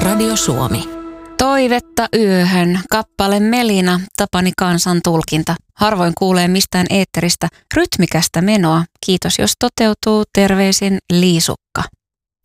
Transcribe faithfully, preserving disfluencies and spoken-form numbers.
Radio Suomi. Toivetta yöhön, kappale Melina, Tapani Kansan tulkinta. Harvoin kuulee mistään eetteristä rytmikästä menoa. Kiitos jos toteutuu, terveisin Liisukka.